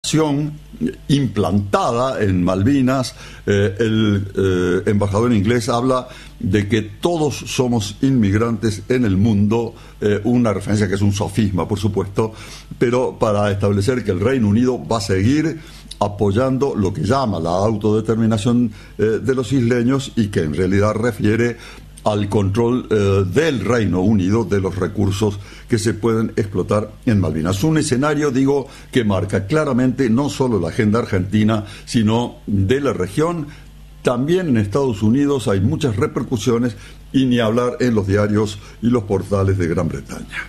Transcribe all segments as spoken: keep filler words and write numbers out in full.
nación implantada en Malvinas. Eh, el eh, embajador inglés habla de que todos somos inmigrantes en el mundo, eh, una referencia que es un sofisma, por supuesto, pero para establecer que el Reino Unido va a seguir apoyando lo que llama la autodeterminación eh, de los isleños, y que en realidad refiere al control eh, del Reino Unido de los recursos que se pueden explotar en Malvinas. Un escenario, digo, que marca claramente no solo la agenda argentina, sino de la región. También en Estados Unidos hay muchas repercusiones, y ni hablar en los diarios y los portales de Gran Bretaña.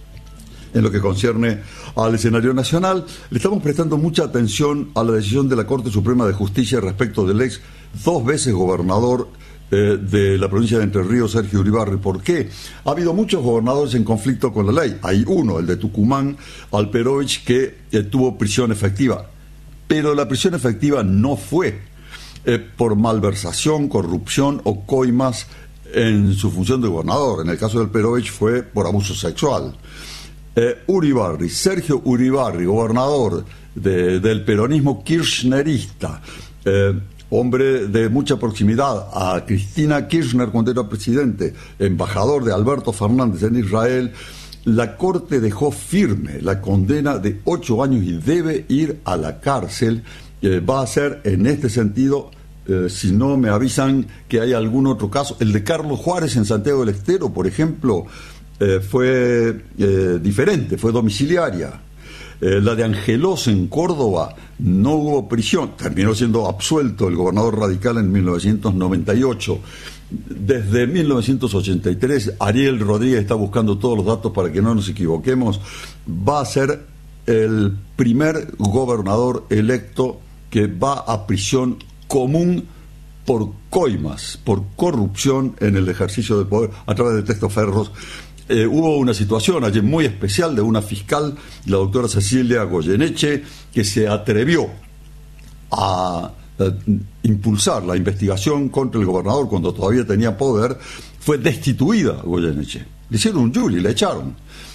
En lo que concierne al escenario nacional, le estamos prestando mucha atención a la decisión de la Corte Suprema de Justicia respecto del ex dos veces gobernador eh, de la provincia de Entre Ríos, Sergio Uribarri. ¿Por qué? Ha habido muchos gobernadores en conflicto con la ley. Hay uno, el de Tucumán, Alperovich, que eh, tuvo prisión efectiva. Pero la prisión efectiva no fue eh, por malversación, corrupción o coimas en su función de gobernador. En el caso de Alperovich fue por abuso sexual. Eh, Uribarri, Sergio Uribarri, gobernador de, del peronismo kirchnerista, eh, hombre de mucha proximidad a Cristina Kirchner cuando era presidente, embajador de Alberto Fernández en Israel. La Corte dejó firme la condena de ocho años y debe ir a la cárcel. Eh, va a ser en este sentido, eh, si no me avisan que hay algún otro caso, el de Carlos Juárez en Santiago del Estero, por ejemplo, Eh, fue eh, diferente, fue domiciliaria. Eh, la de Angelos en Córdoba no hubo prisión, terminó siendo absuelto el gobernador radical en mil novecientos noventa y ocho. Desde mil novecientos ochenta y tres, Ariel Rodríguez está buscando todos los datos para que no nos equivoquemos, va a ser el primer gobernador electo que va a prisión común por coimas, por corrupción en el ejercicio del poder a través de testaferros. Eh, hubo una situación ayer muy especial de una fiscal, la doctora Cecilia Goyeneche, que se atrevió a, a impulsar la investigación contra el gobernador cuando todavía tenía poder. Fue destituida Goyeneche, le hicieron un yuli, la echaron.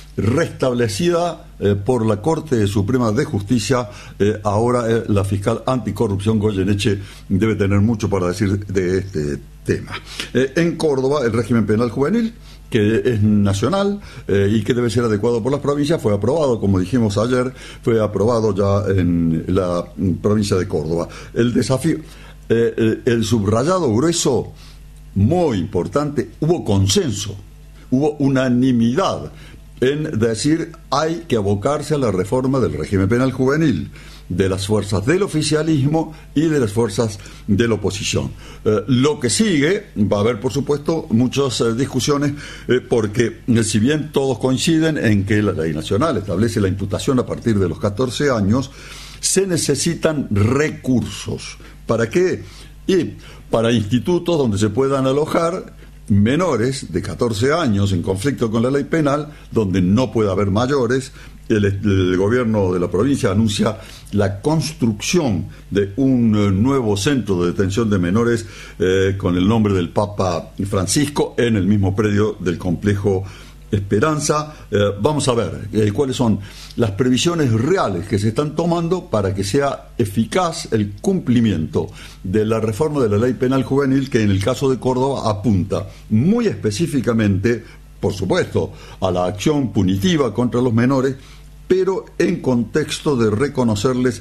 Restablecida eh, por la Corte Suprema de Justicia, eh, ahora eh, la fiscal anticorrupción Goyeneche debe tener mucho para decir de este tema. Eh, en Córdoba, el régimen penal juvenil, que es nacional eh, y que debe ser adecuado por las provincias, fue aprobado, como dijimos ayer, fue aprobado ya en la provincia de Córdoba. El desafío, eh, el, el subrayado grueso, muy importante, hubo consenso, hubo unanimidad en decir hay que abocarse a la reforma del régimen penal juvenil, de las fuerzas del oficialismo y de las fuerzas de la oposición. Eh, lo que sigue, va a haber por supuesto muchas eh, discusiones, eh, porque eh, si bien todos coinciden en que la ley nacional establece la imputación a partir de los catorce años, se necesitan recursos. ¿Para qué? Y para institutos donde se puedan alojar menores de catorce años en conflicto con la ley penal, donde no puede haber mayores. El, el gobierno de la provincia anuncia la construcción de un eh, nuevo centro de detención de menores eh, con el nombre del Papa Francisco en el mismo predio del complejo Esperanza. Eh, vamos a ver eh, cuáles son las previsiones reales que se están tomando para que sea eficaz el cumplimiento de la reforma de la ley penal juvenil, que en el caso de Córdoba apunta muy específicamente, por supuesto, a la acción punitiva contra los menores, pero en contexto de reconocerles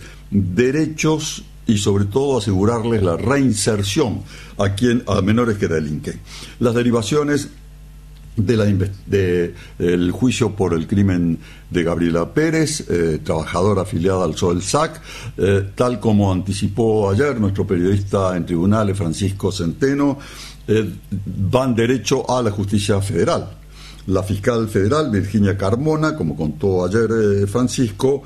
derechos y sobre todo asegurarles la reinserción a quien a menores que delinquen. Las derivaciones de la de, del juicio por el crimen de Gabriela Pérez, eh, trabajadora afiliada al Solsac, eh, tal como anticipó ayer nuestro periodista en tribunales, Francisco Centeno, eh, van derecho a la justicia federal. La fiscal federal, Virginia Carmona, como contó ayer eh, Francisco,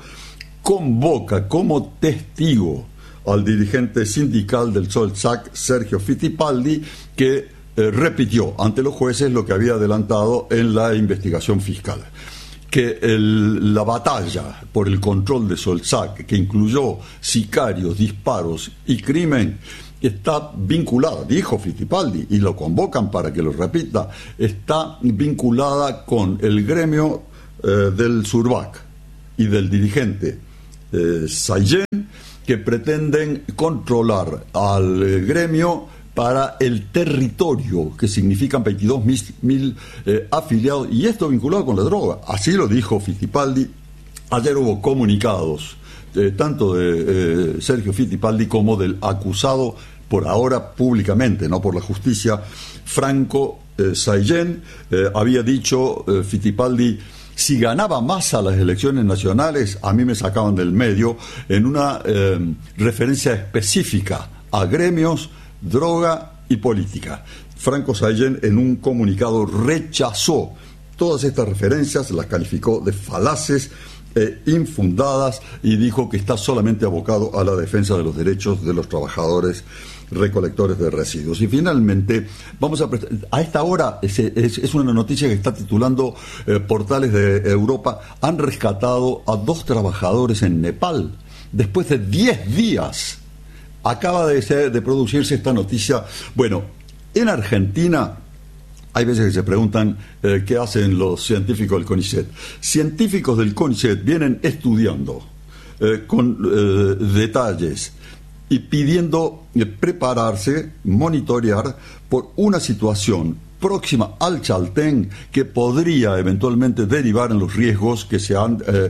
convoca como testigo al dirigente sindical del Solsac, Sergio Fittipaldi, que Eh, repitió ante los jueces lo que había adelantado en la investigación fiscal, que el, la batalla por el control de Solsac, que incluyó sicarios, disparos y crimen, está vinculada, dijo Fittipaldi, y lo convocan para que lo repita, está vinculada con el gremio eh, del Surbac y del dirigente eh, Saillén, que pretenden controlar al eh, gremio para el territorio, que significan veintidós mil eh, afiliados, y esto vinculado con la droga. Así lo dijo Fittipaldi. Ayer hubo comunicados, eh, tanto de eh, Sergio Fittipaldi como del acusado, por ahora públicamente, no por la justicia, Franco eh, Saillén. Eh, había dicho eh, Fittipaldi: si ganaba Massa las elecciones nacionales, a mí me sacaban del medio, en una eh, referencia específica a gremios, droga y política. Franco Saillén, en un comunicado, rechazó todas estas referencias, las calificó de falaces, eh, infundadas, y dijo que está solamente abocado a la defensa de los derechos de los trabajadores recolectores de residuos. Y finalmente, vamos a prestar, a esta hora es, es, es una noticia que está titulando eh, portales de Europa: han rescatado a dos trabajadores en Nepal después de diez días. Acaba de, ser, de producirse esta noticia. Bueno, en Argentina hay veces que se preguntan eh, qué hacen los científicos del CONICET. Científicos del CONICET vienen estudiando eh, con eh, detalles y pidiendo eh, prepararse, monitorear por una situación próxima al Chaltén que podría eventualmente derivar en los riesgos que se han eh,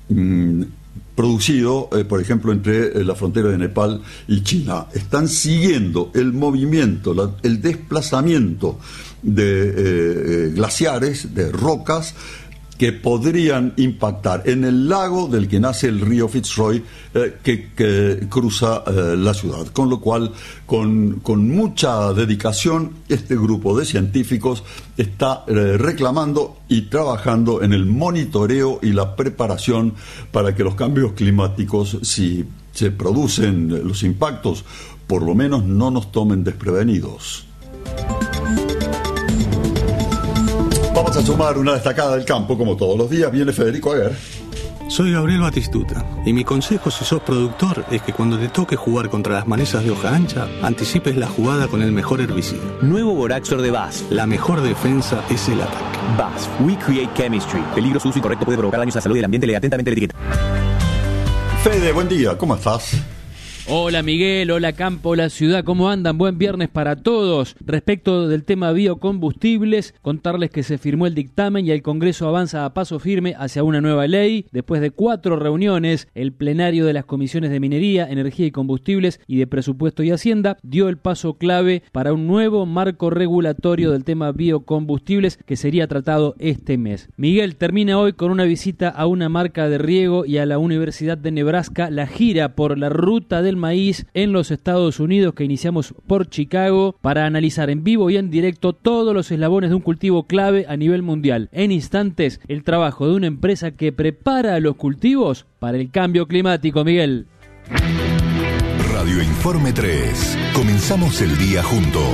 mm, producido, eh, por ejemplo, entre eh, la frontera de Nepal y China. Están siguiendo el movimiento, la, el desplazamiento de eh, eh, glaciares, de rocas, que podrían impactar en el lago del que nace el río Fitzroy, eh, que, que cruza eh, la ciudad. Con lo cual, con, con mucha dedicación, este grupo de científicos está eh, reclamando y trabajando en el monitoreo y la preparación para que los cambios climáticos, si se producen los impactos, por lo menos no nos tomen desprevenidos. Vamos a sumar una destacada del campo, como todos los días. Viene Federico Aguer. Soy Gabriel Batistuta, y mi consejo si sos productor es que cuando te toque jugar contra las malezas de hoja ancha, anticipes la jugada con el mejor herbicida. Nuevo Boraxor de B A S F. La mejor defensa es el ataque. B A S F. We create chemistry. Peligro, uso incorrecto puede provocar daños a la salud y al ambiente. Lea atentamente la etiqueta. Fede, buen día, ¿cómo estás? Hola Miguel, hola Campo, hola Ciudad, ¿cómo andan? Buen viernes para todos. Respecto del tema biocombustibles, contarles que se firmó el dictamen y el Congreso avanza a paso firme hacia una nueva ley. Después de cuatro reuniones, el plenario de las comisiones de Minería, Energía y Combustibles y de Presupuesto y Hacienda dio el paso clave para un nuevo marco regulatorio del tema biocombustibles que sería tratado este mes. Miguel termina hoy con una visita a una marca de riego y a la Universidad de Nebraska, la gira por la ruta del maíz en los Estados Unidos que iniciamos por Chicago para analizar en vivo y en directo todos los eslabones de un cultivo clave a nivel mundial. En instantes, el trabajo de una empresa que prepara a los cultivos para el cambio climático, Miguel. Radio Informe tres. Comenzamos el día juntos.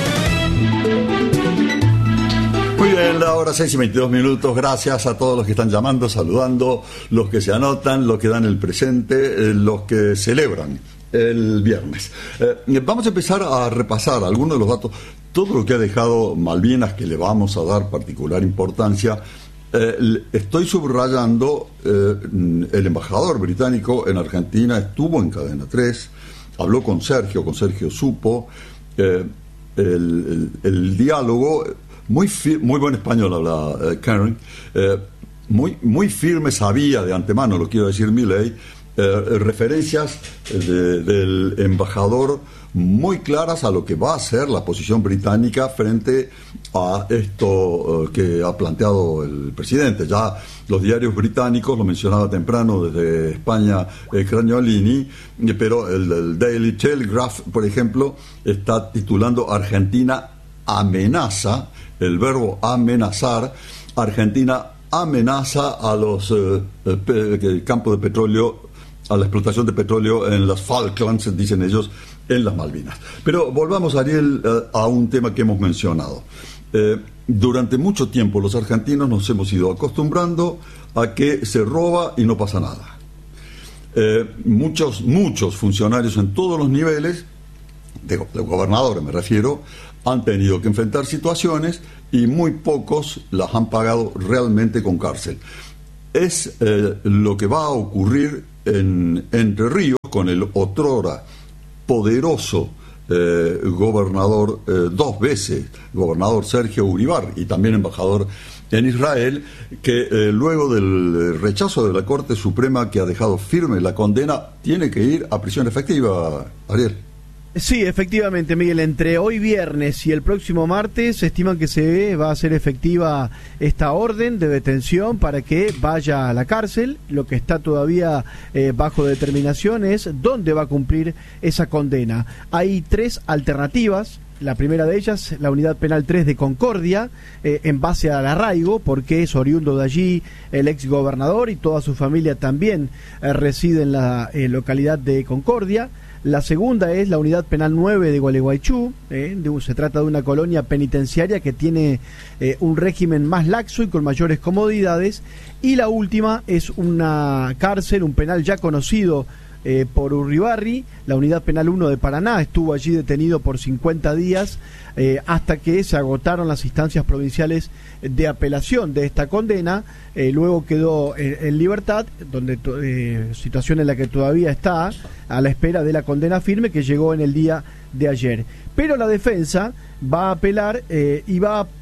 Muy bien, ahora seis y veintidós minutos. Gracias a todos los que están llamando, saludando, los que se anotan, los que dan el presente, eh, los que celebran el viernes. Eh, vamos a empezar a repasar algunos de los datos, todo lo que ha dejado Malvinas, que le vamos a dar particular importancia. Eh, estoy subrayando, eh, el embajador británico en Argentina estuvo en Cadena tres, habló con Sergio, con Sergio Supo, eh, el, el, el diálogo... Muy, fir- muy buen español habla eh, Karen, eh, muy, muy firme, sabía de antemano, lo quiero decir Milei, eh, referencias de, del embajador muy claras a lo que va a ser la posición británica frente a esto eh, que ha planteado el presidente. Ya los diarios británicos, lo mencionaba temprano desde España eh, Craniolini, eh, pero el, el Daily Telegraph, por ejemplo, está titulando Argentina amenaza, el verbo amenazar, Argentina amenaza a los eh, pe- campos de petróleo, a la explotación de petróleo en las Falklands, dicen ellos, en las Malvinas. Pero volvamos, Ariel, eh, a un tema que hemos mencionado. Eh, durante mucho tiempo los argentinos nos hemos ido acostumbrando a que se roba y no pasa nada. Eh, muchos, muchos funcionarios en todos los niveles, de, de gobernadores me refiero, han tenido que enfrentar situaciones y muy pocos las han pagado realmente con cárcel. Es eh, lo que va a ocurrir en Entre Ríos con el otrora poderoso eh, gobernador, eh, dos veces gobernador Sergio Uribarri, y también embajador en Israel, que eh, luego del rechazo de la Corte Suprema, que ha dejado firme la condena, tiene que ir a prisión efectiva, Ariel. Sí, efectivamente, Miguel, entre hoy viernes y el próximo martes se estima que se va a hacer efectiva esta orden de detención para que vaya a la cárcel. Lo que está todavía eh, bajo determinación es dónde va a cumplir esa condena. Hay tres alternativas. La primera de ellas, la Unidad Penal tres de Concordia, eh, en base al arraigo, porque es oriundo de allí el ex gobernador y toda su familia también eh, reside en la eh, localidad de Concordia. La segunda es la Unidad Penal nueve de Gualeguaychú, eh, de, se trata de una colonia penitenciaria que tiene eh, un régimen más laxo y con mayores comodidades. Y la última es una cárcel, un penal ya conocido Eh, por Uribarri, la Unidad Penal uno de Paraná. Estuvo allí detenido por cincuenta días eh, hasta que se agotaron las instancias provinciales de apelación de esta condena. Eh, luego quedó en, en libertad, donde eh, situación en la que todavía está a la espera de la condena firme que llegó en el día de ayer. Pero la defensa va a apelar eh, y va a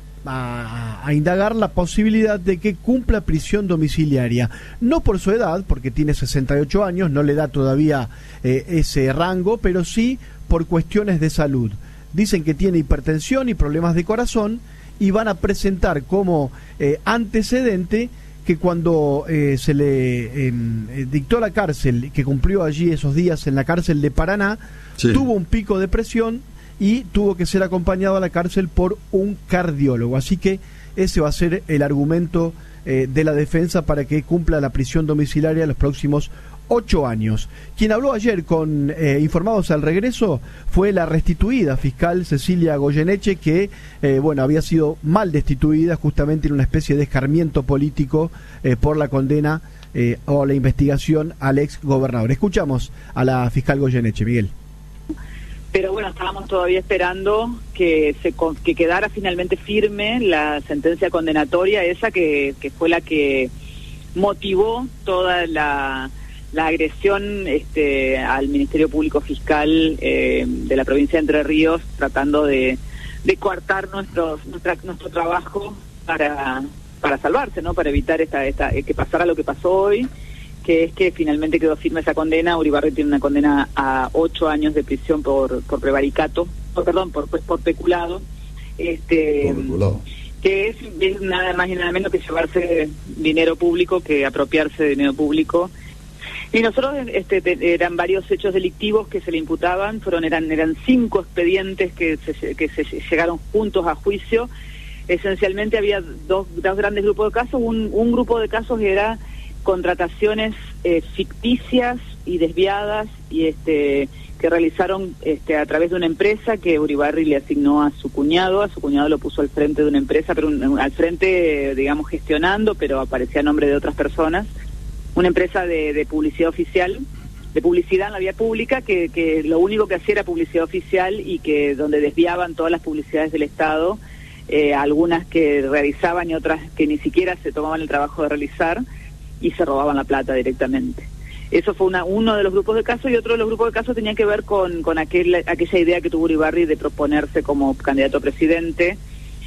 A, a indagar la posibilidad de que cumpla prisión domiciliaria, no por su edad, porque tiene sesenta y ocho años, no le da todavía eh, ese rango, pero sí por cuestiones de salud. Dicen que tiene hipertensión y problemas de corazón y van a presentar como eh, antecedente que cuando eh, se le eh, dictó la cárcel, que cumplió allí esos días en la cárcel de Paraná, sí, tuvo un pico de presión y tuvo que ser acompañado a la cárcel por un cardiólogo. Así que ese va a ser el argumento eh, de la defensa para que cumpla la prisión domiciliaria los próximos ocho años. Quien habló ayer con eh, Informados al Regreso fue la restituida fiscal Cecilia Goyeneche, que eh, bueno, había sido mal destituida justamente en una especie de escarmiento político eh, por la condena eh, o la investigación al ex gobernador. Escuchamos a la fiscal Goyeneche, Miguel. Pero bueno, estábamos todavía esperando que se que quedara finalmente firme la sentencia condenatoria, esa que, que fue la que motivó toda la, la agresión este, al Ministerio Público Fiscal eh, de la provincia de Entre Ríos, tratando de, de coartar nuestros, nuestra, nuestro trabajo para, para salvarse, ¿no? Para evitar esta, esta, que pasara lo que pasó hoy, que es que finalmente quedó firme esa condena. Uribarri tiene una condena a ocho años de prisión por por prevaricato, por, perdón, por pues, por peculado, este, por que es, es nada más y nada menos que llevarse dinero público, que apropiarse de dinero público. Y nosotros, este, eran varios hechos delictivos que se le imputaban, fueron eran eran cinco expedientes que se, que se llegaron juntos a juicio. Esencialmente había dos, dos grandes grupos de casos. Un, un grupo de casos era contrataciones eh, ficticias y desviadas y este que realizaron este a través de una empresa que Uribarri le asignó a su cuñado, a su cuñado lo puso al frente de una empresa, pero un, al frente, digamos, gestionando, pero aparecía a nombre de otras personas, una empresa de, de publicidad oficial, de publicidad en la vía pública, que, que lo único que hacía era publicidad oficial y que donde desviaban todas las publicidades del Estado, eh, algunas que realizaban y otras que ni siquiera se tomaban el trabajo de realizar, y se robaban la plata directamente. Eso fue una, uno de los grupos de casos, y otro de los grupos de casos tenía que ver con, con aquel, aquella idea que tuvo Uribarri de proponerse como candidato a presidente,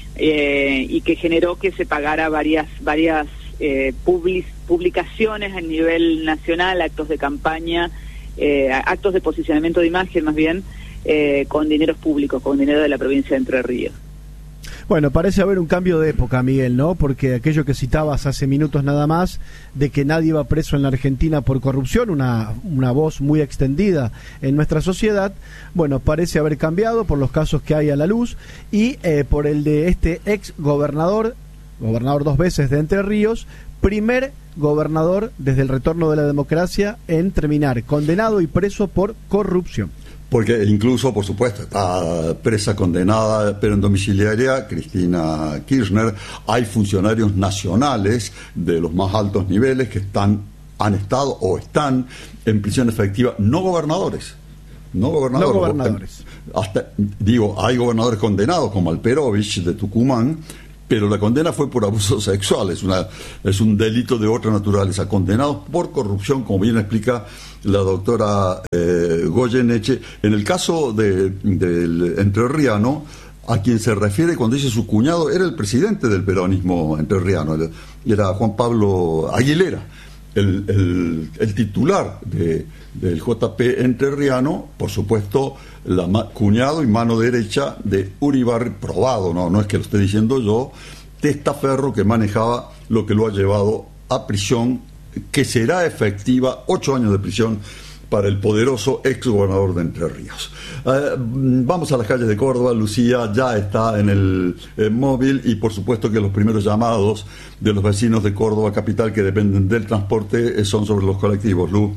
eh, y que generó que se pagara varias varias eh, public, publicaciones a nivel nacional, actos de campaña, eh, actos de posicionamiento de imagen más bien, eh, con dineros públicos, con dinero de la provincia de Entre Ríos. Bueno, parece haber un cambio de época, Miguel, ¿no? Porque aquello que citabas hace minutos nada más, de que nadie va preso en la Argentina por corrupción, una, una voz muy extendida en nuestra sociedad, bueno, parece haber cambiado por los casos que hay a la luz y eh, por el de este ex gobernador, gobernador dos veces de Entre Ríos, primer gobernador desde el retorno de la democracia en terminar condenado y preso por corrupción. Porque incluso, por supuesto, está presa condenada, pero en domiciliaria, Cristina Kirchner. Hay funcionarios nacionales de los más altos niveles que están, han estado o están en prisión efectiva, no gobernadores. No gobernadores. No gobernadores. Hasta, digo, hay gobernadores condenados, como Alperovich de Tucumán, pero la condena fue por abuso sexual, es, una, es un delito de otra naturaleza, condenados por corrupción, como bien explica la doctora eh, Goyeneche. En el caso de, del entrerriano, a quien se refiere cuando dice su cuñado, era el presidente del peronismo entrerriano, era Juan Pablo Aguilera, el, el, el titular de, del J P entrerriano, por supuesto, la ma, cuñado y mano derecha de Uribarri, probado, no, no es que lo esté diciendo yo, testaferro que manejaba lo que lo ha llevado a prisión, que será efectiva, ocho años de prisión para el poderoso exgobernador de Entre Ríos. Eh, vamos a las calles de Córdoba. Lucía ya está en el eh, móvil y por supuesto que los primeros llamados de los vecinos de Córdoba capital que dependen del transporte eh, son sobre los colectivos. Lu.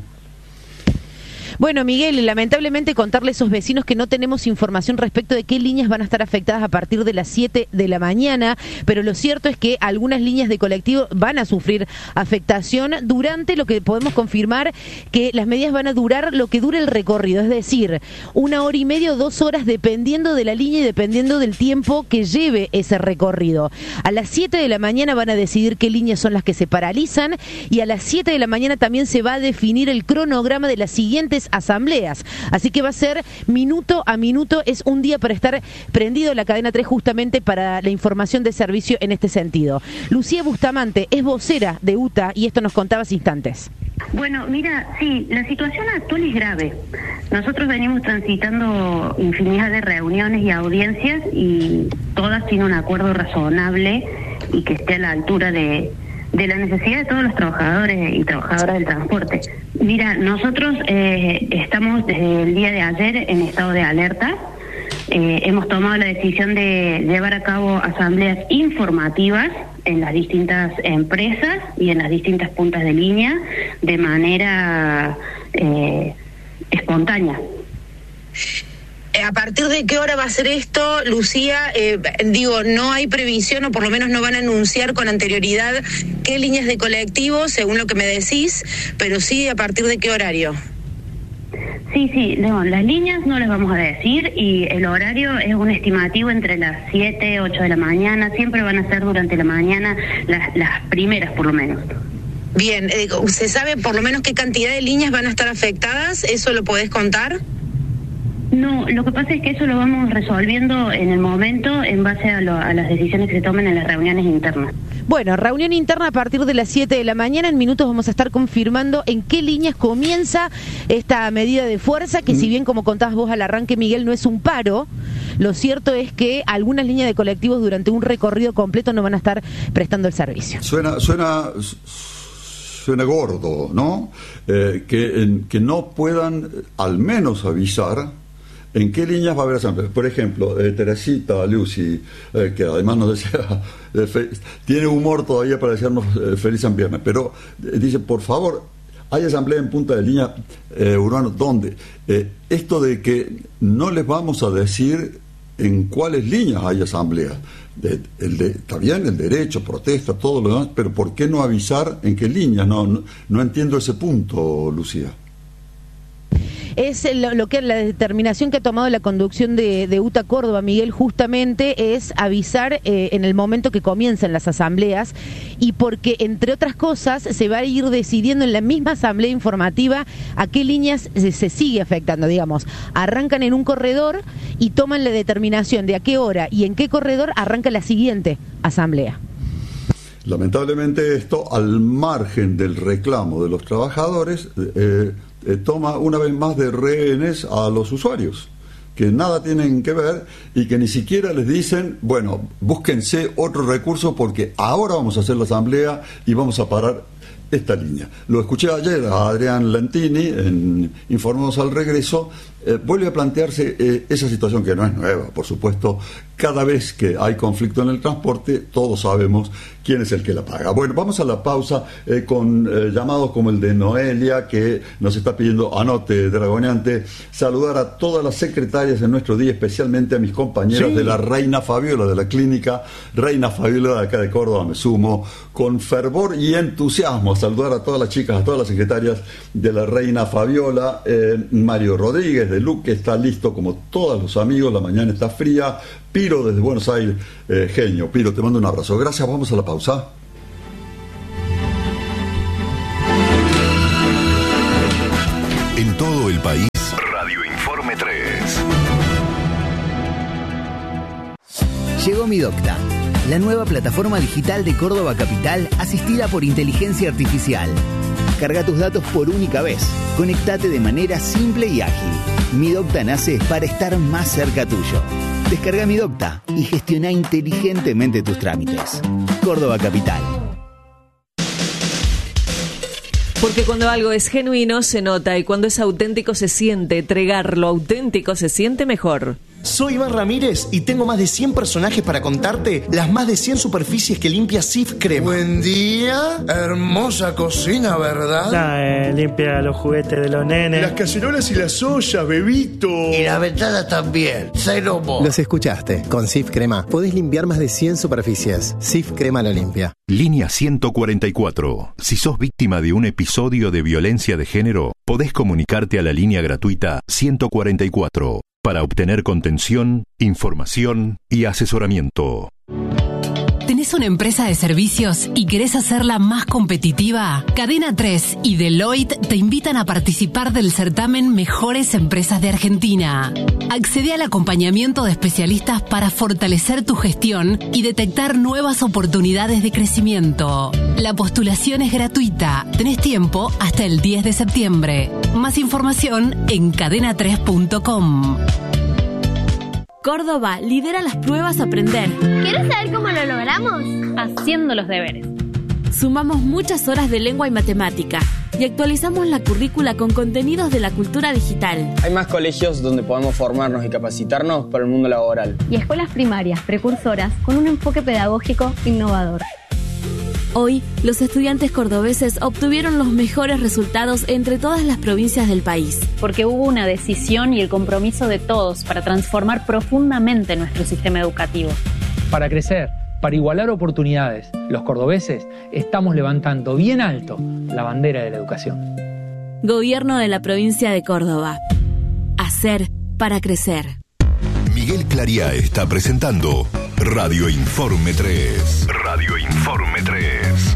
Bueno, Miguel, lamentablemente contarle a esos vecinos que no tenemos información respecto de qué líneas van a estar afectadas a partir de las siete de la mañana, pero lo cierto es que algunas líneas de colectivo van a sufrir afectación durante lo que podemos confirmar que las medidas van a durar lo que dure el recorrido, es decir, una hora y media o dos horas dependiendo de la línea y dependiendo del tiempo que lleve ese recorrido. A las siete de la mañana van a decidir qué líneas son las que se paralizan y a las siete de la mañana también se va a definir el cronograma de las siguientes asambleas, así que va a ser minuto a minuto, es un día para estar prendido la cadena tres justamente para la información de servicio en este sentido. Lucía Bustamante es vocera de U T A y esto nos contaba hace instantes. Bueno, mira, sí, la situación actual es grave. Nosotros venimos transitando infinidad de reuniones y audiencias y todas tienen un acuerdo razonable y que esté a la altura de de la necesidad de todos los trabajadores y trabajadoras del transporte. Mira, nosotros eh, estamos desde el día de ayer en estado de alerta. Eh, hemos tomado la decisión de llevar a cabo asambleas informativas en las distintas empresas y en las distintas puntas de línea de manera eh, espontánea. ¿A partir de qué hora va a ser esto, Lucía? Eh, digo, no hay previsión, o por lo menos no van a anunciar con anterioridad qué líneas de colectivo, según lo que me decís, pero sí a partir de qué horario. Sí, sí, no, las líneas no las vamos a decir y el horario es un estimativo entre las siete, ocho de la mañana, siempre van a ser durante la mañana las, las primeras por lo menos. Bien, eh, ¿se sabe por lo menos qué cantidad de líneas van a estar afectadas? ¿Eso lo podés contar? No, lo que pasa es que eso lo vamos resolviendo en el momento en base a, lo, a las decisiones que se tomen en las reuniones internas. Bueno, reunión interna a partir de las siete de la mañana. En minutos vamos a estar confirmando en qué líneas comienza esta medida de fuerza, que si bien, como contabas vos al arranque, Miguel, no es un paro, lo cierto es que algunas líneas de colectivos durante un recorrido completo no van a estar prestando el servicio. Suena... suena... suena gordo, ¿no? Eh, que, en, que no puedan al menos avisar en qué líneas va a haber asambleas. Por ejemplo, eh, Teresita, Lucy, eh, que además nos decía, eh, fe, tiene humor todavía para decirnos eh, feliz San Viernes, pero eh, dice, por favor, hay asamblea en punta de línea eh, urbano, ¿dónde? Eh, esto de que no les vamos a decir en cuáles líneas hay asambleas. De, el de, está bien, el derecho, protesta, todo lo demás, pero ¿por qué no avisar en qué líneas? No, no, no entiendo ese punto, Lucía. Es lo, lo que la determinación que ha tomado la conducción de, de U T A Córdoba, Miguel, justamente es avisar eh, en el momento que comienzan las asambleas, y porque, entre otras cosas, se va a ir decidiendo en la misma asamblea informativa a qué líneas se, se sigue afectando, digamos. Arrancan en un corredor y toman la determinación de a qué hora y en qué corredor arranca la siguiente asamblea. Lamentablemente esto, al margen del reclamo de los trabajadores, eh, eh, toma una vez más de rehenes a los usuarios, que nada tienen que ver y que ni siquiera les dicen, bueno, búsquense otro recurso porque ahora vamos a hacer la asamblea y vamos a parar esta línea. Lo escuché ayer a Adrián Lentini en Informados al Regreso. Eh, vuelve a plantearse eh, esa situación, que no es nueva, por supuesto. Cada vez que hay conflicto en el transporte, todos sabemos quién es el que la paga. Bueno, vamos a la pausa eh, con eh, llamados como el de Noelia, que nos está pidiendo, anote, Dragoneante, saludar a todas las secretarias en nuestro día, especialmente a mis compañeras sí. de la Reina Fabiola, de la clínica Reina Fabiola de acá de Córdoba. Me sumo con fervor y entusiasmo a saludar a todas las chicas, a todas las secretarias de la Reina Fabiola. eh, Mario Rodríguez de Luque está listo como todos los amigos, la mañana está fría. Piro desde Buenos Aires, eh, genio. Piro, te mando un abrazo. Gracias, vamos a la pausa. En todo el país, Radio Informe tres. Llegó Mi Docta, la nueva plataforma digital de Córdoba Capital asistida por inteligencia artificial. Carga tus datos por única vez. Conectate de manera simple y ágil. Mi Docta nace para estar más cerca tuyo. Descarga Mi Docta y gestiona inteligentemente tus trámites. Córdoba Capital. Porque cuando algo es genuino se nota y cuando es auténtico se siente. Entregar lo auténtico se siente mejor. Soy Iván Ramírez y tengo más de cien personajes para contarte las más de cien superficies que limpia Sif Crema. Buen día, hermosa cocina, ¿verdad? Ah, eh, limpia los juguetes de los nenes. Las cacerolas y las ollas, bebito. Y la ventana también, cero mo. Los escuchaste, con Sif Crema podés limpiar más de cien superficies. Sif Crema lo limpia. Línea ciento cuarenta y cuatro. Si sos víctima de un episodio de violencia de género, podés comunicarte a la línea gratuita ciento cuarenta y cuatro. Para obtener contención, información y asesoramiento. ¿Tenés una empresa de servicios y querés hacerla más competitiva? Cadena tres y Deloitte te invitan a participar del certamen Mejores Empresas de Argentina. Accede al acompañamiento de especialistas para fortalecer tu gestión y detectar nuevas oportunidades de crecimiento. La postulación es gratuita. Tenés tiempo hasta el diez de septiembre. Más información en cadena tres punto com. Córdoba lidera las pruebas Aprender. ¿Quieres saber cómo lo logramos? Haciendo los deberes. Sumamos muchas horas de lengua y matemática y actualizamos la currícula con contenidos de la cultura digital. Hay más colegios donde podemos formarnos y capacitarnos para el mundo laboral. Y escuelas primarias precursoras con un enfoque pedagógico innovador. Hoy, los estudiantes cordobeses obtuvieron los mejores resultados entre todas las provincias del país. Porque hubo una decisión y el compromiso de todos para transformar profundamente nuestro sistema educativo. Para crecer, para igualar oportunidades, los cordobeses estamos levantando bien alto la bandera de la educación. Gobierno de la provincia de Córdoba. Hacer para crecer. Miguel Clariá está presentando Radio Informe tres. Radio Informe tres.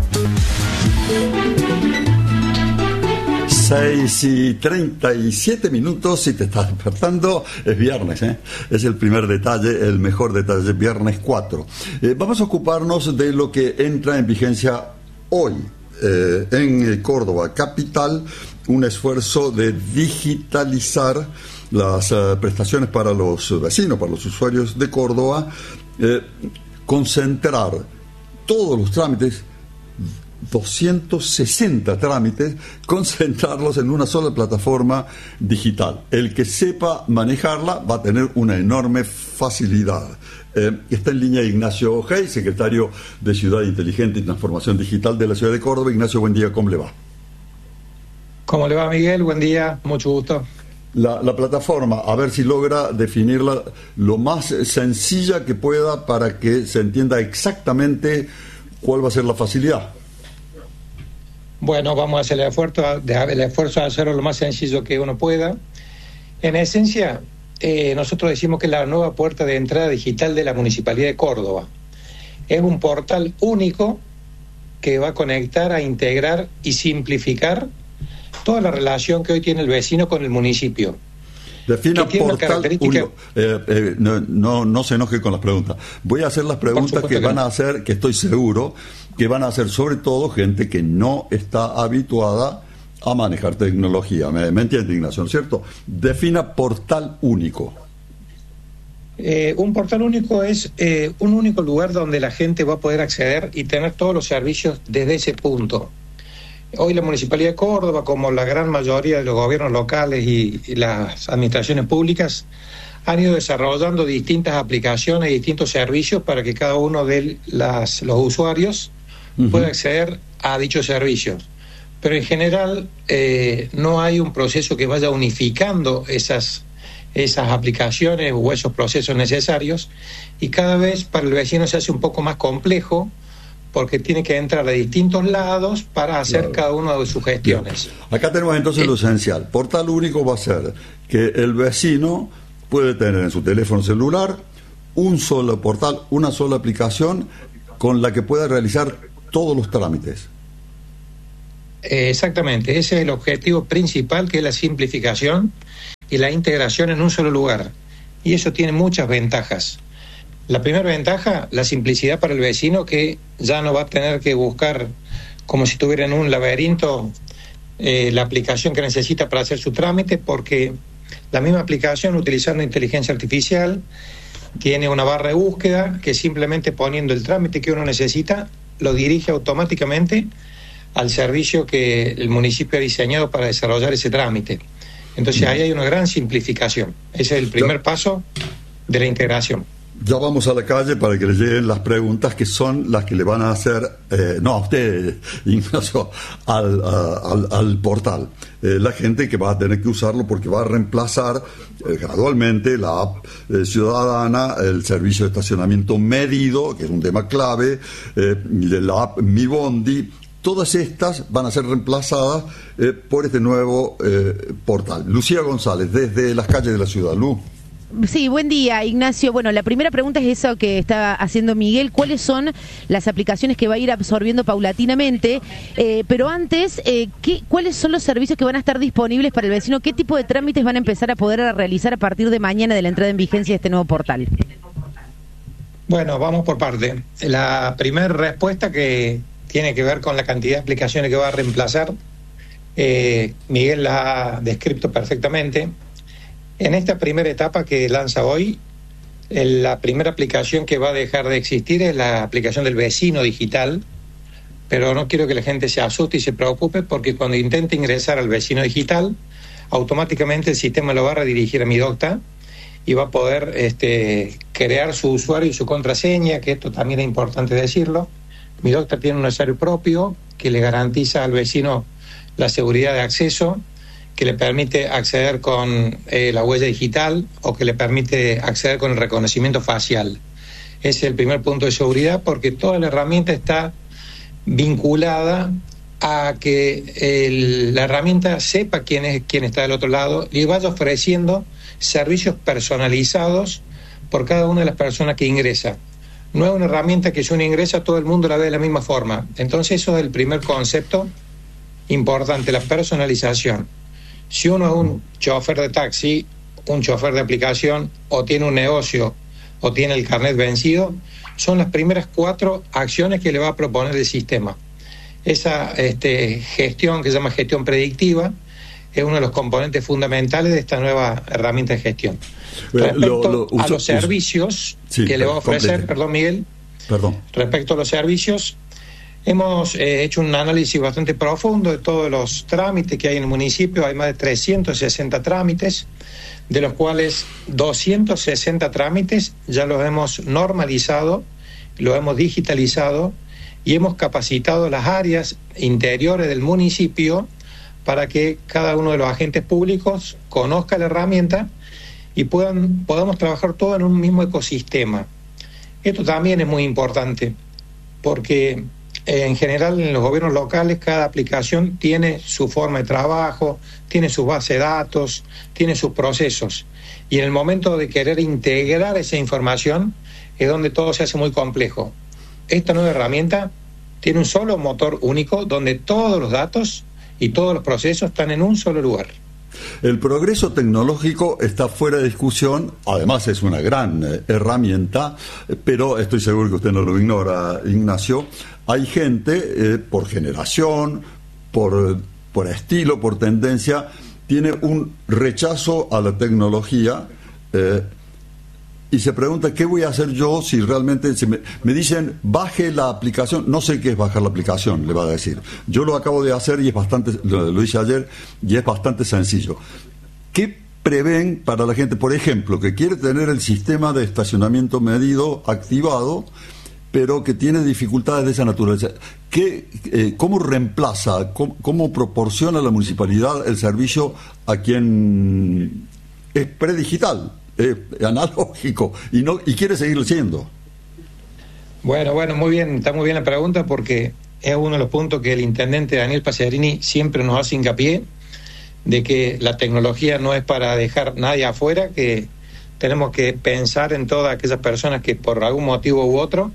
seis y treinta y siete minutos, si te estás despertando, es viernes, ¿eh? Es el primer detalle, el mejor detalle, viernes cuatro. Eh, vamos a ocuparnos de lo que entra en vigencia hoy. Eh, en Córdoba Capital, un esfuerzo de digitalizar las uh, prestaciones para los vecinos, para los usuarios de Córdoba, eh, concentrar todos los trámites, doscientos sesenta trámites, concentrarlos en una sola plataforma digital. El que sepa manejarla va a tener una enorme facilidad. Eh, está en línea Ignacio Ojei, secretario de Ciudad Inteligente y Transformación Digital de la Ciudad de Córdoba. Ignacio, buen día, ¿cómo le va? ¿Cómo le va, Miguel? Buen día, mucho gusto. La, la plataforma, a ver si logra definirla lo más sencilla que pueda para que se entienda exactamente cuál va a ser la facilidad. Bueno, vamos a hacer el esfuerzo de, el esfuerzo de hacerlo lo más sencillo que uno pueda. En esencia, eh, nosotros decimos que es la nueva puerta de entrada digital de la Municipalidad de Córdoba. Es un portal único que va a conectar, a integrar y simplificar toda la relación que hoy tiene el vecino con el municipio. Defina portal único. Eh, eh, no, no, no se enoje con las preguntas. Voy a hacer las preguntas que van a hacer, que estoy seguro que van a hacer sobre todo gente que no está habituada a manejar tecnología. ¿Me, me entiende, Ignacio? ¿No es cierto? Defina portal único. Eh, un portal único es eh, un único lugar donde la gente va a poder acceder y tener todos los servicios desde ese punto. Hoy la Municipalidad de Córdoba, como la gran mayoría de los gobiernos locales y, y las administraciones públicas, han ido desarrollando distintas aplicaciones y distintos servicios para que cada uno de las, los usuarios uh-huh. puede acceder a dichos servicios. Pero en general eh, no hay un proceso que vaya unificando esas, esas aplicaciones o esos procesos necesarios, y cada vez para el vecino se hace un poco más complejo porque tiene que entrar a distintos lados para hacer claro. cada una de sus gestiones. Bien. Acá tenemos entonces eh, lo esencial. Portal único va a ser que el vecino puede tener en su teléfono celular un solo portal, una sola aplicación con la que pueda realizar todos los trámites. Exactamente, ese es el objetivo principal, que es la simplificación y la integración en un solo lugar. Y eso tiene muchas ventajas. La primera ventaja, la simplicidad para el vecino, que ya no va a tener que buscar como si estuviera en un laberinto eh, la aplicación que necesita para hacer su trámite, porque la misma aplicación, utilizando inteligencia artificial, tiene una barra de búsqueda que simplemente poniendo el trámite que uno necesita lo dirige automáticamente al servicio que el municipio ha diseñado para desarrollar ese trámite. Entonces ahí hay una gran simplificación. Ese es el primer paso de la integración. Ya vamos a la calle para que le lleguen las preguntas que son las que le van a hacer, eh, no a usted, Ignacio, al, a, al, al portal. Eh, la gente que va a tener que usarlo porque va a reemplazar eh, gradualmente la app eh, ciudadana, el servicio de estacionamiento medido, que es un tema clave, eh, la app Mi Bondi. Todas estas van a ser reemplazadas eh, por este nuevo eh, portal. Lucía González, desde las calles de la ciudad. Lu. Sí, buen día, Ignacio. Bueno, la primera pregunta es eso que está haciendo Miguel. ¿Cuáles son las aplicaciones que va a ir absorbiendo paulatinamente? Eh, pero antes, eh, ¿qué, ¿cuáles son los servicios que van a estar disponibles para el vecino? ¿Qué tipo de trámites van a empezar a poder realizar a partir de mañana de la entrada en vigencia de este nuevo portal? Bueno, vamos por parte. La primera respuesta, que tiene que ver con la cantidad de aplicaciones que va a reemplazar, eh, Miguel la ha descrito perfectamente. En esta primera etapa que lanza hoy, la primera aplicación que va a dejar de existir es la aplicación del vecino digital, pero no quiero que la gente se asuste y se preocupe, porque cuando intente ingresar al vecino digital, automáticamente el sistema lo va a redirigir a Midocta y va a poder este, crear su usuario y su contraseña, que esto también es importante decirlo. Midocta tiene un usuario propio que le garantiza al vecino la seguridad de acceso, que le permite acceder con eh, la huella digital o que le permite acceder con el reconocimiento facial. Ese es el primer punto de seguridad, porque toda la herramienta está vinculada a que el, la herramienta sepa quién es quién está del otro lado y vaya ofreciendo servicios personalizados por cada una de las personas que ingresa. No es una herramienta que si uno ingresa todo el mundo la ve de la misma forma. Entonces eso es el primer concepto importante, la personalización. Si uno es un chofer de taxi, un chofer de aplicación, o tiene un negocio, o tiene el carnet vencido, son las primeras cuatro acciones que le va a proponer el sistema. Esa este, gestión, que se llama gestión predictiva, es uno de los componentes fundamentales de esta nueva herramienta de gestión. Respecto lo, lo, uso, a los servicios uso, sí, que le va a ofrecer, complete. perdón Miguel, perdón. respecto a los servicios, hemos eh, hecho un análisis bastante profundo de todos los trámites que hay en el municipio. Hay más de trescientos sesenta trámites, de los cuales doscientos sesenta trámites ya los hemos normalizado, los hemos digitalizado y hemos capacitado las áreas interiores del municipio para que cada uno de los agentes públicos conozca la herramienta y puedan, podamos trabajar todo en un mismo ecosistema. Esto también es muy importante, porque en general en los gobiernos locales cada aplicación tiene su forma de trabajo, tiene su base de datos, tiene sus procesos, y en el momento de querer integrar esa información es donde todo se hace muy complejo. Esta nueva herramienta tiene un solo motor único donde todos los datos y todos los procesos están en un solo lugar. El progreso tecnológico está fuera de discusión, además es una gran eh, herramienta, eh, pero estoy seguro que usted no lo ignora, Ignacio. Hay gente, eh, por generación, por, por estilo, por tendencia, tiene un rechazo a la tecnología eh, y se pregunta, ¿qué voy a hacer yo si realmente se me, me dicen, baje la aplicación? No sé qué es bajar la aplicación, le va a decir. Yo lo acabo de hacer y es bastante, lo, lo hice ayer y es bastante sencillo. ¿Qué prevén para la gente, por ejemplo, que quiere tener el sistema de estacionamiento medido activado, pero que tiene dificultades de esa naturaleza. ¿Qué, eh, ¿Cómo reemplaza, cómo, cómo proporciona la municipalidad el servicio a quien es predigital, eh, analógico, y, no, y quiere seguirlo siendo? Bueno, bueno, muy bien, está muy bien la pregunta, porque es uno de los puntos que el intendente Daniel Pacerini siempre nos hace hincapié, de que la tecnología no es para dejar nadie afuera, que tenemos que pensar en todas aquellas personas que por algún motivo u otro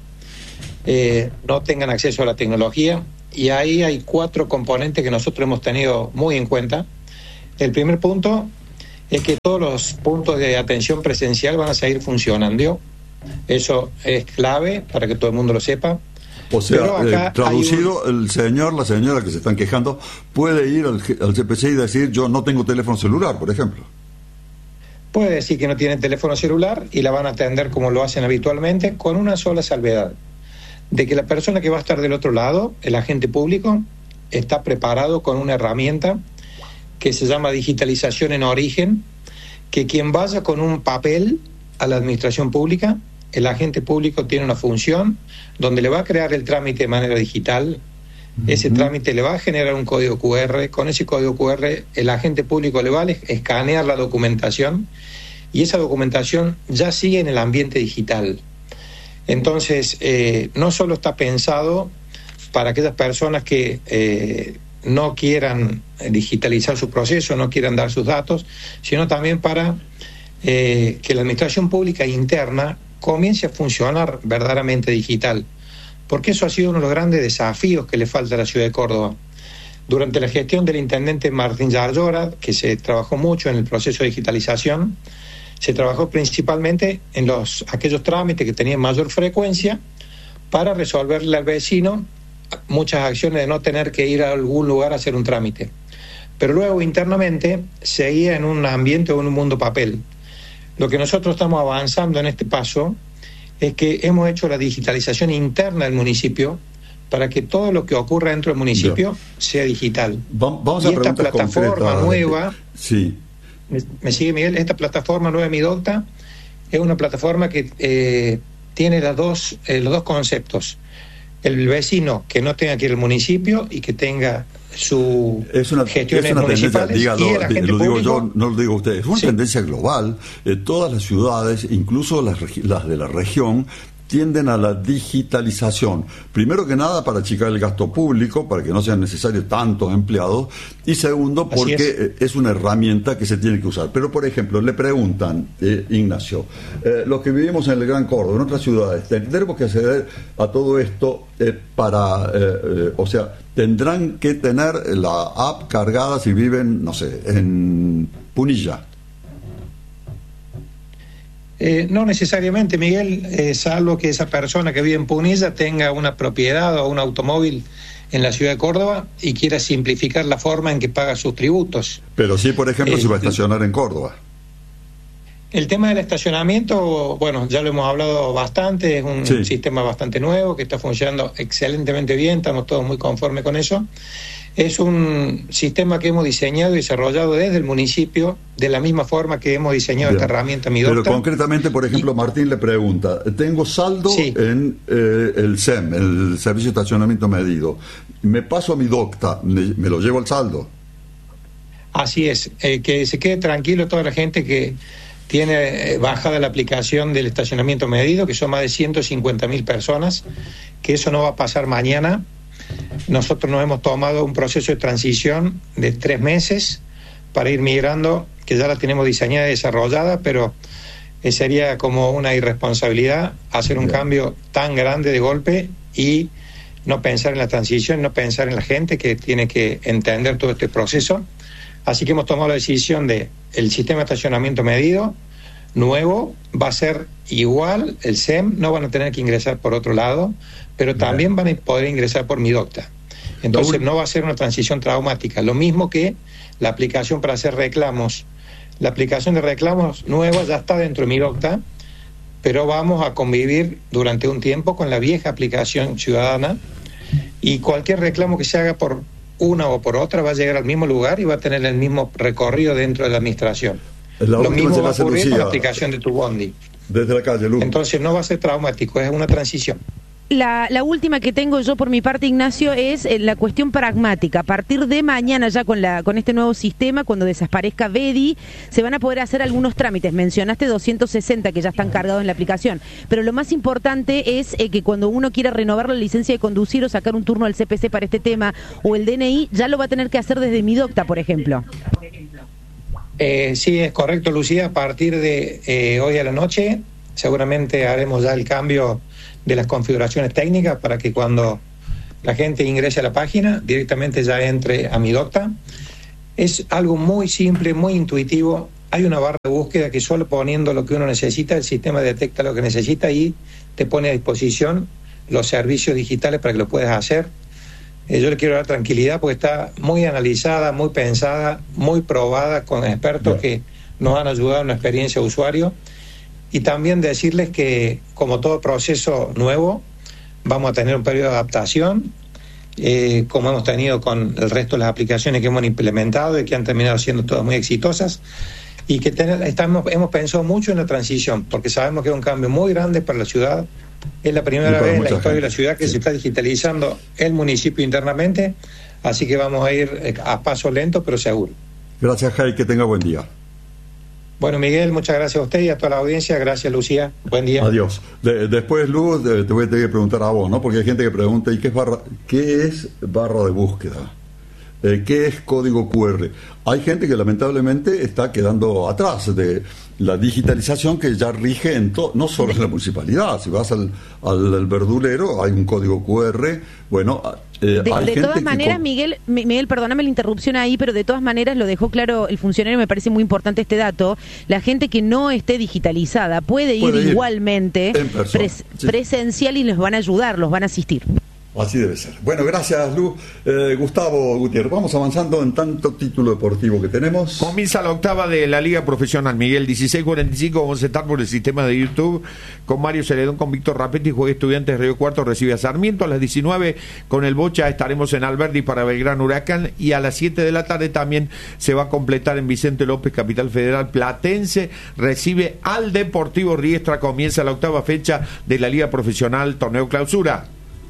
eh, no tengan acceso a la tecnología, y ahí hay cuatro componentes que nosotros hemos tenido muy en cuenta. El primer punto es que todos los puntos de atención presencial van a seguir funcionando. Eso es clave para que todo el mundo lo sepa. O sea, eh, traducido, un... el señor, la señora que se están quejando puede ir al, al C P C y decir: yo no tengo teléfono celular, por ejemplo. Puede decir que no tiene teléfono celular y la van a atender como lo hacen habitualmente, con una sola salvedad: de que la persona que va a estar del otro lado, el agente público, está preparado con una herramienta que se llama digitalización en origen, que quien vaya con un papel a la administración pública, el agente público tiene una función donde le va a crear el trámite de manera digital. Ese trámite le va a generar un código cu erre. Con ese código cu erre el agente público le va a escanear la documentación, y esa documentación ya sigue en el ambiente digital. Entonces, eh, no solo está pensado para aquellas personas que eh, no quieran digitalizar su proceso, no quieran dar sus datos, sino también para eh, que la administración pública interna comience a funcionar verdaderamente digital, porque eso ha sido uno de los grandes desafíos que le falta a la ciudad de Córdoba. Durante la gestión del intendente Martín Yarlora, que se trabajó mucho en el proceso de digitalización, se trabajó principalmente en los aquellos trámites que tenían mayor frecuencia para resolverle al vecino muchas acciones de no tener que ir a algún lugar a hacer un trámite. Pero luego internamente seguía en un ambiente o en un mundo papel. Lo que nosotros estamos avanzando en este paso es que hemos hecho la digitalización interna del municipio para que todo lo que ocurra dentro del municipio yeah. sea digital. Vamos y a esta plataforma concretas. nueva, sí. ¿me, ¿me sigue Miguel? Esta plataforma nueva Midocta es una plataforma que eh, tiene las dos, eh, los dos conceptos. El vecino que no tenga que ir al municipio y que tenga su es una, gestiones es una tendencia, dígalo, y el agente lo digo público, yo, no lo digo usted, es una sí. tendencia global. Eh, todas las ciudades, incluso las, las de la región, tienden a la digitalización. Primero que nada, para achicar el gasto público, para que no sean necesarios tantos empleados, y segundo, porque es. es una herramienta que se tiene que usar. Pero, por ejemplo, le preguntan, eh, Ignacio, eh, los que vivimos en el Gran Córdoba, en otras ciudades, tendremos que acceder a todo esto eh, para, eh, eh, o sea, tendrán que tener la app cargada si viven, no sé, en Punilla. Eh, no necesariamente, Miguel, eh, salvo que esa persona que vive en Punilla tenga una propiedad o un automóvil en la ciudad de Córdoba y quiera simplificar la forma en que paga sus tributos. Pero sí, por ejemplo, eh, si va a estacionar en Córdoba. El tema del estacionamiento, bueno, ya lo hemos hablado bastante, es un sí. sistema bastante nuevo que está funcionando excelentemente bien, estamos todos muy conformes con eso. Es un sistema que hemos diseñado y desarrollado desde el municipio, de la misma forma que hemos diseñado Bien. esta herramienta Midocta. Pero concretamente, por ejemplo, y... Martín le pregunta, tengo saldo sí. en eh, el S E M, el Servicio de Estacionamiento Medido. Me paso a Midocta, me, me lo llevo al saldo. Así es, eh, que se quede tranquilo toda la gente que tiene bajada la aplicación del estacionamiento medido, que son más de ciento cincuenta mil personas, que eso no va a pasar mañana. Nosotros nos hemos tomado un proceso de transición de tres meses para ir migrando, que ya la tenemos diseñada y desarrollada, pero sería como una irresponsabilidad hacer un cambio tan grande de golpe y no pensar en la transición, no pensar en la gente que tiene que entender todo este proceso. Así que hemos tomado la decisión de el sistema de estacionamiento medido nuevo va a ser igual, el S E M, no van a tener que ingresar por otro lado, pero también van a poder ingresar por Midocta. Entonces no va a ser una transición traumática, lo mismo que la aplicación para hacer reclamos. La aplicación de reclamos nueva ya está dentro de Midocta, pero vamos a convivir durante un tiempo con la vieja aplicación ciudadana, y cualquier reclamo que se haga por una o por otra va a llegar al mismo lugar y va a tener el mismo recorrido dentro de la administración. La Lo mismo va a ocurrir Lucía, con la aplicación de tu bondi. Desde la calle, Luz. Entonces no va a ser traumático, es una transición. La, la última que tengo yo por mi parte, Ignacio, es eh, la cuestión pragmática. A partir de mañana ya con la con este nuevo sistema, cuando desaparezca Bedi, se van a poder hacer algunos trámites. Mencionaste doscientos sesenta que ya están cargados en la aplicación, pero lo más importante es eh, que cuando uno quiera renovar la licencia de conducir o sacar un turno al C P C para este tema o el D N I, ya lo va a tener que hacer desde Midocta, por ejemplo. Eh, sí, es correcto, Lucía. A partir de eh, hoy a la noche seguramente haremos ya el cambio de las configuraciones técnicas para que cuando la gente ingrese a la página directamente ya entre a Midocta. Es algo muy simple, muy intuitivo. Hay una barra de búsqueda que solo poniendo lo que uno necesita, el sistema detecta lo que necesita y te pone a disposición los servicios digitales para que lo puedas hacer. Eh, yo le quiero dar tranquilidad porque está muy analizada, muy pensada, muy probada con expertos que nos han ayudado en la experiencia de usuario. Y también decirles que, como todo proceso nuevo, vamos a tener un periodo de adaptación, eh, como hemos tenido con el resto de las aplicaciones que hemos implementado y que han terminado siendo todas muy exitosas, y que ten, estamos, hemos pensado mucho en la transición, porque sabemos que es un cambio muy grande para la ciudad. Es la primera vez en la historia gente. de la ciudad que sí. se está digitalizando el municipio internamente, así que vamos a ir a paso lento, pero seguro. Gracias, Jai, que tenga buen día. Bueno, Miguel, muchas gracias a usted y a toda la audiencia. Gracias, Lucía. Buen día. Adiós. De, después, Luz, de, te voy a tener que preguntar a vos, ¿no? Porque hay gente que pregunta, ¿y qué es barra, qué es barra de búsqueda? Eh, ¿Qué es código cu erre? Hay gente que lamentablemente está quedando atrás de la digitalización que ya rige en todo, no solo en la municipalidad. Si vas al, al, al verdulero, hay un código cu erre. Bueno, eh, de, hay de gente todas maneras, con... Miguel, Miguel, perdóname la interrupción ahí, pero de todas maneras lo dejó claro el funcionario, me parece muy importante este dato. La gente que no esté digitalizada puede, puede ir, ir igualmente pres, sí. presencial y los van a ayudar, los van a asistir. Así debe ser. Bueno, gracias, Lu. Eh, Gustavo Gutiérrez, vamos avanzando en tanto título deportivo que tenemos. Comienza la octava de la Liga Profesional, Miguel, dieciséis cuarenta y cinco, vamos a estar por el sistema de YouTube con Mario Celedón, con Víctor Rapetti, juega Estudiantes Río Cuarto, recibe a Sarmiento. A las diecinueve con el Bocha estaremos en Alberdi para Belgrano Huracán, y a las siete de la tarde también se va a completar en Vicente López, Capital Federal. Platense recibe al Deportivo Riestra, comienza la octava fecha de la Liga Profesional, torneo clausura.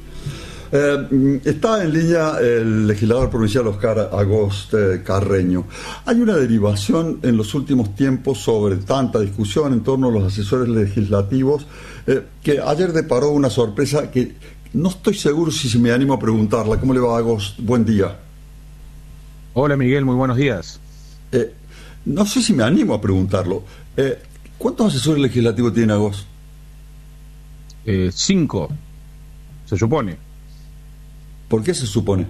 Eh, está en línea el legislador provincial Oscar Agost eh, Carreño. Hay una derivación en los últimos tiempos sobre tanta discusión en torno a los asesores legislativos eh, que ayer deparó una sorpresa que no estoy seguro si se me animo a preguntarla. ¿Cómo le va, Agost? Buen día. Hola, Miguel, muy buenos días. Eh, no sé si me animo a preguntarlo. Eh, ¿Cuántos asesores legislativos tiene Agost? Eh, cinco, se supone. ¿Por qué se supone?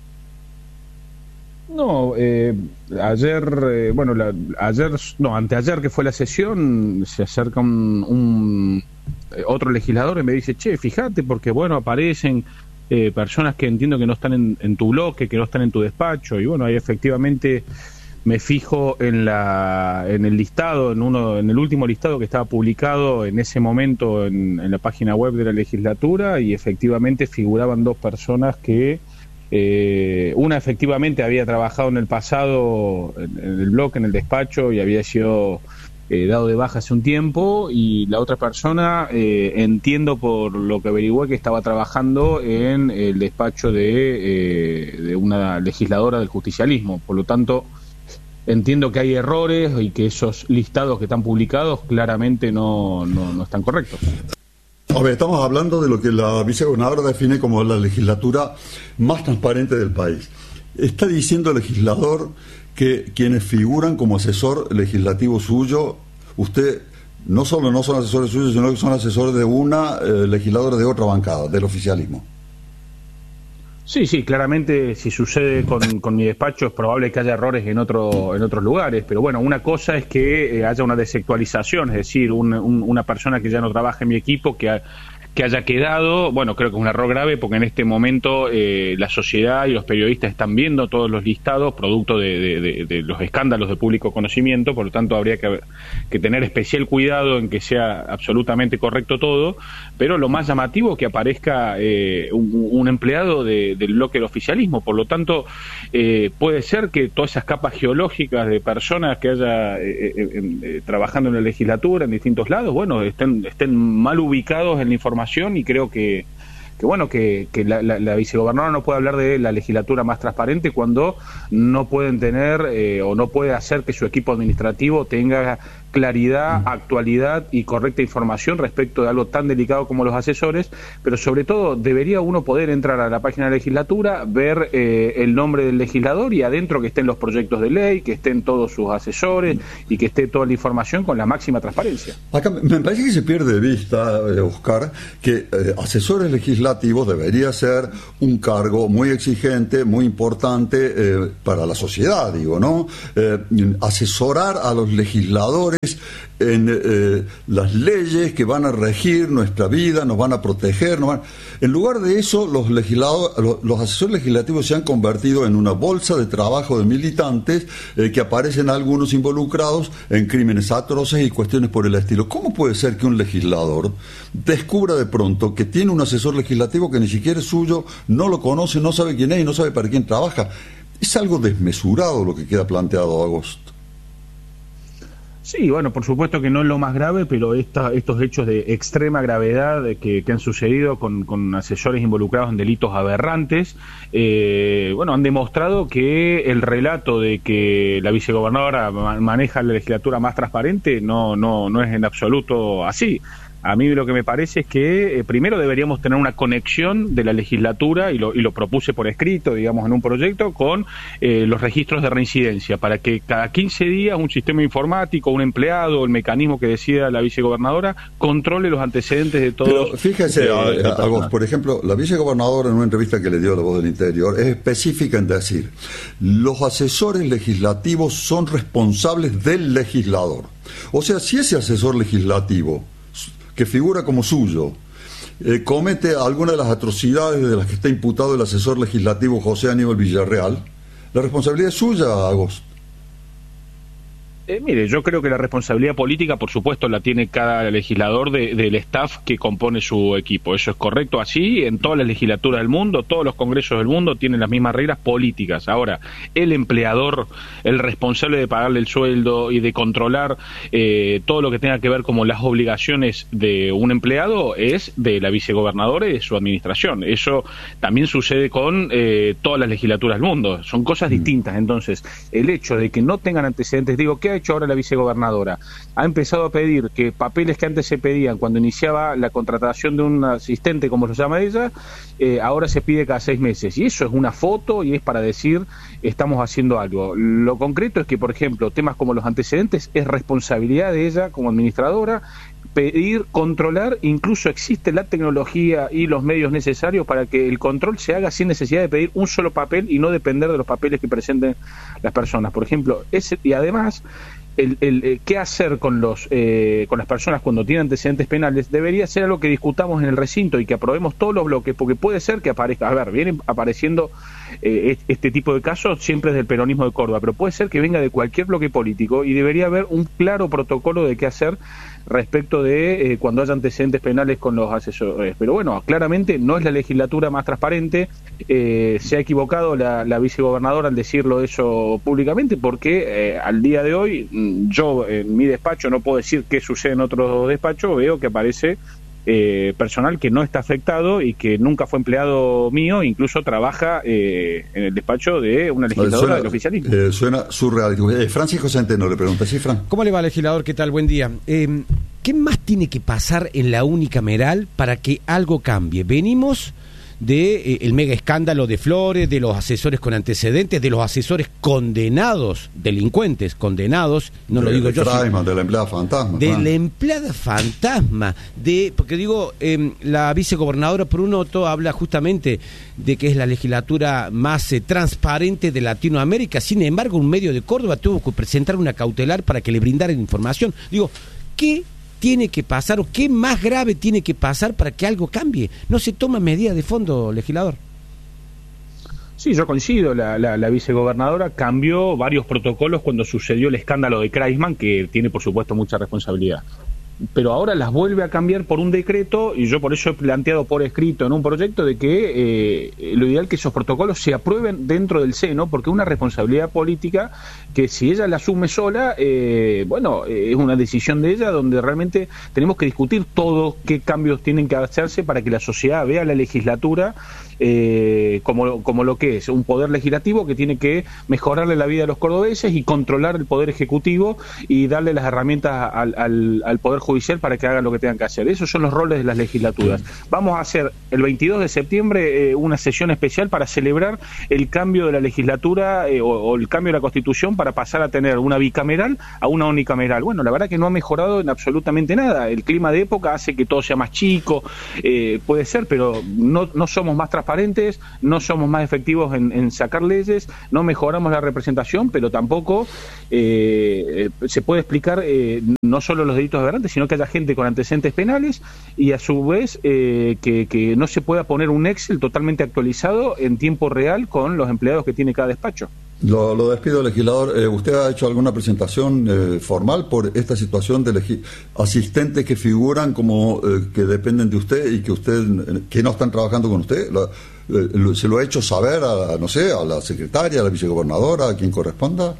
No, eh, ayer, eh, bueno, la, ayer, no, anteayer que fue la sesión, se acerca un, un eh, otro legislador y me dice, che, fíjate, porque bueno, aparecen eh, personas que entiendo que no están en, en tu bloque, que no están en tu despacho, y bueno, ahí efectivamente me fijo en la en el listado, en uno en el último listado que estaba publicado en ese momento en, en la página web de la legislatura, y efectivamente figuraban dos personas que eh, una efectivamente había trabajado en el pasado en, en el bloque, en el despacho, y había sido eh, dado de baja hace un tiempo, y la otra persona eh, entiendo por lo que averigüé que estaba trabajando en el despacho de, eh, de una legisladora del justicialismo. Por lo tanto, entiendo que hay errores y que esos listados que están publicados claramente no, no, no están correctos. A ver, estamos hablando de lo que la vicegobernadora define como la legislatura más transparente del país. Está diciendo el legislador que quienes figuran como asesor legislativo suyo, usted no solo no son asesores suyos, sino que son asesores de una eh, legisladora de otra bancada, del oficialismo. Sí, sí, claramente si sucede con, con mi despacho es probable que haya errores en otro en otros lugares, pero bueno, una cosa es que eh, haya una desactualización, es decir, un, un, una persona que ya no trabaja en mi equipo, que, ha, que haya quedado, bueno, creo que es un error grave porque en este momento eh, la sociedad y los periodistas están viendo todos los listados producto de, de, de, de los escándalos de público conocimiento, por lo tanto habría que, que tener especial cuidado en que sea absolutamente correcto todo, pero lo más llamativo es que aparezca eh, un, un empleado de, del bloque del oficialismo. Por lo tanto, eh, puede ser que todas esas capas geológicas de personas que haya eh, eh, eh, trabajando en la legislatura en distintos lados, bueno, estén, estén mal ubicados en la información, y creo que que bueno, que, que la, la, la vicegobernadora no puede hablar de la legislatura más transparente cuando no pueden tener eh, o no puede hacer que su equipo administrativo tenga claridad, actualidad y correcta información respecto de algo tan delicado como los asesores, pero sobre todo debería uno poder entrar a la página de la legislatura, ver eh, el nombre del legislador y adentro que estén los proyectos de ley, que estén todos sus asesores y que esté toda la información con la máxima transparencia. Acá me parece que se pierde de vista, eh, Oscar, que eh, asesores legislativos debería ser un cargo muy exigente, muy importante eh, para la sociedad, digo, ¿no? Eh, asesorar a los legisladores en eh, las leyes que van a regir nuestra vida, nos van a proteger, nos van... en lugar de eso los legisladores, los, los asesores legislativos se han convertido en una bolsa de trabajo de militantes eh, que aparecen algunos involucrados en crímenes atroces y cuestiones por el estilo. ¿Cómo puede ser que un legislador descubra de pronto que tiene un asesor legislativo que ni siquiera es suyo, no lo conoce, no sabe quién es y no sabe para quién trabaja? Es algo desmesurado lo que queda planteado, Agosto. Sí, bueno, por supuesto que no es lo más grave, pero esta, estos hechos de extrema gravedad que, que han sucedido con, con asesores involucrados en delitos aberrantes, eh, bueno, han demostrado que el relato de que la vicegobernadora maneja la legislatura más transparente no, no, no es en absoluto así. A mí lo que me parece es que eh, primero deberíamos tener una conexión de la legislatura, y lo, y lo propuse por escrito, digamos, en un proyecto, con eh, los registros de reincidencia, para que cada quince días un sistema informático, un empleado, el mecanismo que decida la vicegobernadora, controle los antecedentes de todos. Pero fíjese, eh, Agos, por ejemplo, la vicegobernadora en una entrevista que le dio a La Voz del Interior es específica en decir: los asesores legislativos son responsables del legislador. O sea, si ese asesor legislativo que figura como suyo, eh, comete alguna de las atrocidades de las que está imputado el asesor legislativo José Aníbal Villarreal, la responsabilidad es suya, Agosto. Eh, mire, yo creo que la responsabilidad política, por supuesto, la tiene cada legislador de, del staff que compone su equipo. Eso es correcto así. En todas las legislaturas del mundo, todos los congresos del mundo tienen las mismas reglas políticas. Ahora, el empleador, el responsable de pagarle el sueldo y de controlar eh, todo lo que tenga que ver como las obligaciones de un empleado es de la vicegobernadora y de su administración. Eso también sucede con eh, todas las legislaturas del mundo. Son cosas distintas. Entonces, el hecho de que no tengan antecedentes, digo, ¿qué ha hecho ahora la vicegobernadora? Ha empezado a pedir que papeles que antes se pedían cuando iniciaba la contratación de un asistente, como lo llama ella, eh, ahora se pide cada seis meses. Y eso es una foto y es para decir, estamos haciendo algo. Lo concreto es que, por ejemplo, temas como los antecedentes es responsabilidad de ella como administradora pedir, controlar, incluso existe la tecnología y los medios necesarios para que el control se haga sin necesidad de pedir un solo papel y no depender de los papeles que presenten las personas. Por ejemplo, ese, y además, el, el, el qué hacer con los eh, con las personas cuando tienen antecedentes penales debería ser algo que discutamos en el recinto y que aprobemos todos los bloques, porque puede ser que aparezca, a ver, vienen apareciendo eh, este tipo de casos siempre desde el peronismo de Córdoba, pero puede ser que venga de cualquier bloque político y debería haber un claro protocolo de qué hacer respecto de eh, cuando haya antecedentes penales con los asesores. Pero bueno, claramente no es la legislatura más transparente. Eh, se ha equivocado la, la vicegobernadora al decirlo eso públicamente, porque eh, al día de hoy yo en mi despacho, no puedo decir qué sucede en otro despacho, veo que aparece eh, personal que no está afectado y que nunca fue empleado mío, incluso trabaja eh, en el despacho de una legisladora suena, del oficialismo. Eh, suena surreal. Eh, Francisco Centeno le pregunta, ¿sí, Fran? ¿Cómo le va, legislador? ¿Qué tal? Buen día. Eh, ¿Qué más tiene que pasar en la unicameral para que algo cambie? Venimos de eh, el mega escándalo de Flores, de los asesores con antecedentes, de los asesores condenados, delincuentes condenados, no de, lo digo de yo. Traima, de la empleada fantasma. De la empleada fantasma, de porque digo, eh, la vicegobernadora Prunoto habla justamente de que es la legislatura más eh, transparente de Latinoamérica. Sin embargo, un medio de Córdoba tuvo que presentar una cautelar para que le brindaran información. Digo, ¿qué tiene que pasar o qué más grave tiene que pasar para que algo cambie? No se toma medida de fondo, legislador. Sí, yo coincido. La, la, la vicegobernadora cambió varios protocolos cuando sucedió el escándalo de Kreisman, que tiene, por supuesto, mucha responsabilidad. pero ahora las vuelve a cambiar por un decreto, y yo por eso he planteado por escrito en un proyecto de que eh, lo ideal es que esos protocolos se aprueben dentro del seno, porque es una responsabilidad política que si ella la asume sola, eh, bueno, eh, es una decisión de ella donde realmente tenemos que discutir todo qué cambios tienen que hacerse para que la sociedad vea a la legislatura Eh, como, como lo que es un poder legislativo que tiene que mejorarle la vida a los cordobeses y controlar el poder ejecutivo y darle las herramientas al, al, al poder judicial para que hagan lo que tengan que hacer. Esos son los roles de las legislaturas. Vamos a hacer el veintidós de septiembre eh, una sesión especial para celebrar el cambio de la legislatura eh, o, o el cambio de la Constitución para pasar a tener una bicameral a una unicameral. Bueno, la verdad que no ha mejorado en absolutamente nada. El clima de época hace que todo sea más chico, eh, puede ser, pero no, no somos más transparentes, no somos más efectivos en, en sacar leyes, no mejoramos la representación, pero tampoco eh, se puede explicar eh, no solo los delitos aberrantes, sino que haya gente con antecedentes penales y a su vez eh, que, que no se pueda poner un Excel totalmente actualizado en tiempo real con los empleados que tiene cada despacho. Lo, lo despido, legislador. Eh, ¿Usted ha hecho alguna presentación eh, formal por esta situación de legi- asistentes que figuran como eh, que dependen de usted y que usted que no están trabajando con usted? La, eh, ¿Se lo ha hecho saber a, no sé, a la secretaria, a la vicegobernadora, a quien corresponda?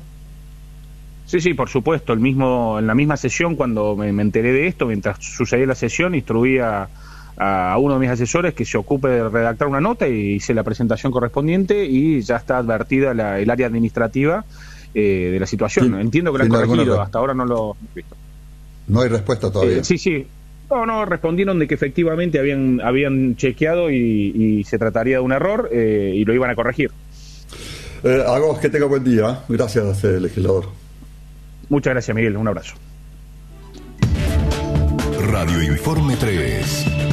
Sí, sí, por supuesto. El mismo, en la misma sesión, cuando me, me enteré de esto, mientras sucedía la sesión, instruía a uno de mis asesores que se ocupe de redactar una nota y hice la presentación correspondiente y ya está advertida la, el área administrativa eh, de la situación. Sí, entiendo que la han corregido, hasta ahora no lo he visto. No hay respuesta todavía. Eh, sí, sí. No, no, respondieron de que efectivamente habían habían chequeado y, y se trataría de un error eh, y lo iban a corregir. Eh, Agos, que tenga buen día. Gracias, eh, legislador. Muchas gracias, Miguel. Un abrazo. Radio Informe tres.